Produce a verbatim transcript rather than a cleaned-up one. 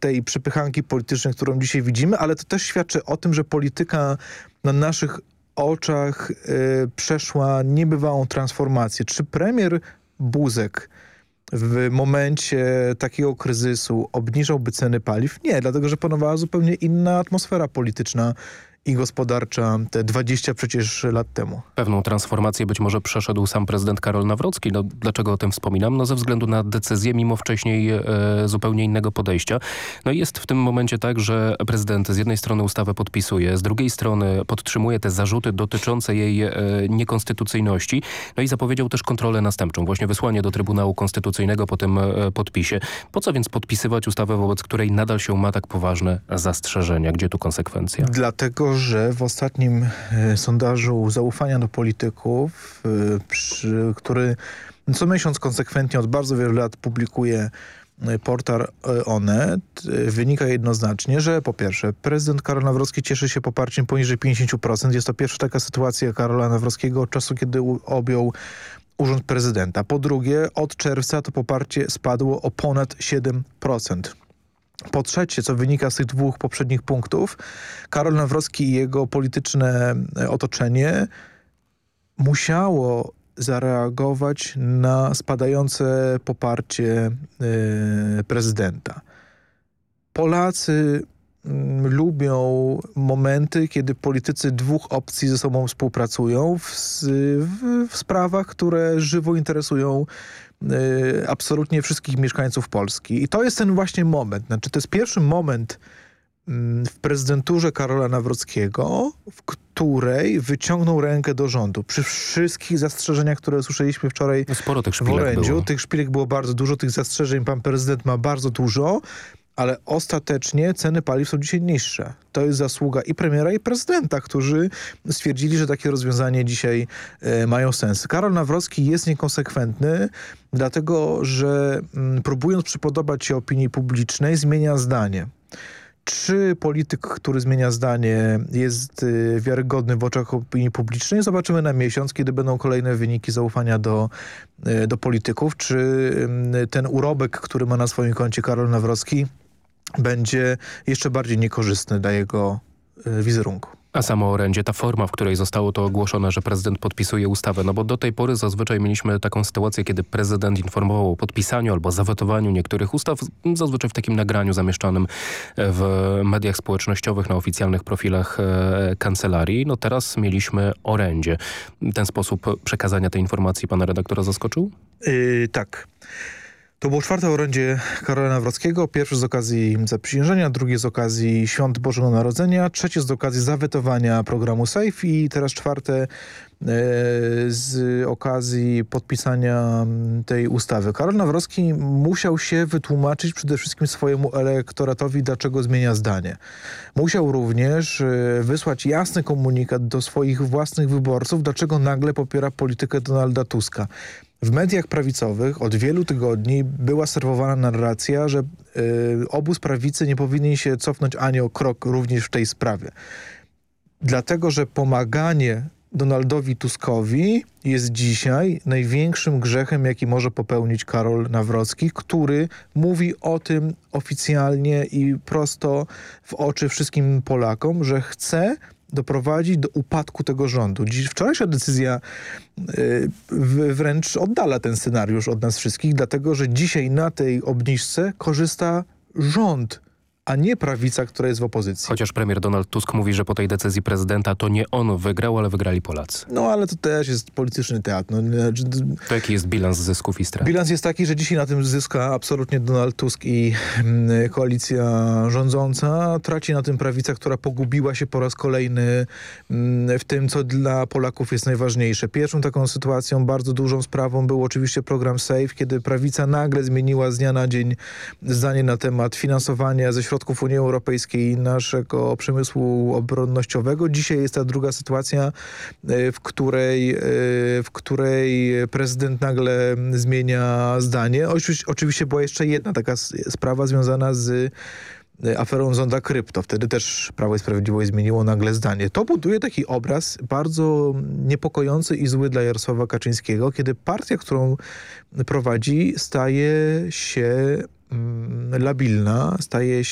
tej przepychanki politycznej, którą dzisiaj widzimy, ale to też świadczy o tym, że polityka na naszych oczach y, przeszła niebywałą transformację. Czy premier Buzek w momencie takiego kryzysu obniżałby ceny paliw? Nie, dlatego że panowała zupełnie inna atmosfera polityczna i gospodarcza te dwadzieścia przecież lat temu. Pewną transformację być może przeszedł sam prezydent Karol Nawrocki. No, dlaczego o tym wspominam? No ze względu na decyzję, mimo wcześniej e, zupełnie innego podejścia. No i jest w tym momencie tak, że prezydent z jednej strony ustawę podpisuje, z drugiej strony podtrzymuje te zarzuty dotyczące jej e, niekonstytucyjności. No i zapowiedział też kontrolę następczą, właśnie wysłanie do Trybunału Konstytucyjnego po tym e, podpisie. Po co więc podpisywać ustawę, wobec której nadal się ma tak poważne zastrzeżenia? Gdzie tu konsekwencja? Dlatego, że w ostatnim e, sondażu zaufania do polityków, e, przy, który co miesiąc konsekwentnie od bardzo wielu lat publikuje e, portal e, Onet, e, wynika jednoznacznie, że po pierwsze prezydent Karol Nawrocki cieszy się poparciem poniżej pięćdziesiąt procent. Jest to pierwsza taka sytuacja Karola Nawrockiego od czasu, kiedy u, objął urząd prezydenta. Po drugie, od czerwca to poparcie spadło o ponad siedem procent. Po trzecie, co wynika z tych dwóch poprzednich punktów, Karol Nawrocki i jego polityczne otoczenie musiało zareagować na spadające poparcie y, prezydenta. Polacy y, lubią momenty, kiedy politycy dwóch opcji ze sobą współpracują w, w, w sprawach, które żywo interesują y, absolutnie wszystkich mieszkańców Polski. I to jest ten właśnie moment. Znaczy, to jest pierwszy moment y, w prezydenturze Karola Nawrockiego, w której wyciągnął rękę do rządu. Przy wszystkich zastrzeżeniach, które usłyszeliśmy wczoraj Sporo tych w szpilek orędziu. było. Tych szpilek było bardzo dużo, tych zastrzeżeń pan prezydent ma bardzo dużo, ale ostatecznie ceny paliw są dzisiaj niższe. To jest zasługa i premiera, i prezydenta, którzy stwierdzili, że takie rozwiązanie dzisiaj e, mają sens. Karol Nawrocki jest niekonsekwentny, dlatego że m, próbując przypodobać się opinii publicznej, zmienia zdanie. Czy polityk, który zmienia zdanie, jest y, wiarygodny w oczach opinii publicznej? Zobaczymy na miesiąc, kiedy będą kolejne wyniki zaufania do, y, do polityków. Czy y, ten urobek, który ma na swoim koncie Karol Nawrocki, będzie jeszcze bardziej niekorzystny dla jego y, wizerunku. A samo orędzie, ta forma, w której zostało to ogłoszone, że prezydent podpisuje ustawę, no bo do tej pory zazwyczaj mieliśmy taką sytuację, kiedy prezydent informował o podpisaniu albo zawetowaniu niektórych ustaw, zazwyczaj w takim nagraniu zamieszczanym w mediach społecznościowych, na oficjalnych profilach e, kancelarii. No teraz mieliśmy orędzie. Ten sposób przekazania tej informacji pana redaktora zaskoczył? Yy, tak. To było czwarte orędzie Karola Nawrockiego. Pierwsze z okazji zaprzysiężenia, drugie z okazji Świąt Bożego Narodzenia, trzecie z okazji zawetowania programu SAFE i teraz czwarte e, z okazji podpisania tej ustawy. Karol Nawrocki musiał się wytłumaczyć przede wszystkim swojemu elektoratowi, dlaczego zmienia zdanie. Musiał również e, wysłać jasny komunikat do swoich własnych wyborców, dlaczego nagle popiera politykę Donalda Tuska. W mediach prawicowych od wielu tygodni była serwowana narracja, że y, obóz prawicy nie powinien się cofnąć ani o krok również w tej sprawie. Dlatego, że pomaganie Donaldowi Tuskowi jest dzisiaj największym grzechem, jaki może popełnić Karol Nawrocki, który mówi o tym oficjalnie i prosto w oczy wszystkim Polakom, że chce doprowadzić do upadku tego rządu. Dziś wczorajsza decyzja y, wręcz oddala ten scenariusz od nas wszystkich, dlatego że dzisiaj na tej obniżce korzysta rząd, a nie prawica, która jest w opozycji. Chociaż premier Donald Tusk mówi, że po tej decyzji prezydenta to nie on wygrał, ale wygrali Polacy. No ale to też jest polityczny teatr. No, to jaki jest bilans zysków i strat? Bilans jest taki, że dzisiaj na tym zyska absolutnie Donald Tusk i mm, koalicja rządząca. Traci na tym prawica, która pogubiła się po raz kolejny mm, w tym, co dla Polaków jest najważniejsze. Pierwszą taką sytuacją, bardzo dużą sprawą był oczywiście program SAFE, kiedy prawica nagle zmieniła z dnia na dzień zdanie na temat finansowania ze środków Unii Europejskiej naszego przemysłu obronnościowego. Dzisiaj jest ta druga sytuacja, w której, w której prezydent nagle zmienia zdanie. Oczywiście, oczywiście była jeszcze jedna taka sprawa związana z aferą Zonda Krypto. Wtedy też Prawo i Sprawiedliwość zmieniło nagle zdanie. To buduje taki obraz bardzo niepokojący i zły dla Jarosława Kaczyńskiego, kiedy partia, którą prowadzi, staje się mm, labilna, staje się